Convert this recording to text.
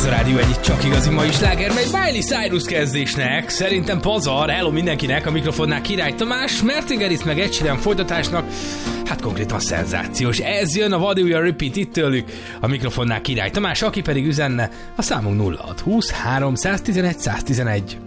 Ez a rádió egyik csak igazi mai sláger, mely Miley Cyrus kezdésnek, szerintem pazar, hello mindenkinek, a mikrofonnál Király Tamás, Mertingeris meg Ed Sheeran folytatásnak, hát konkrétan szenzációs. Ez jön a What Do You Repeat itt tőlük, a mikrofonnál Király Tamás, aki pedig üzenne a számunk 0620 311 111.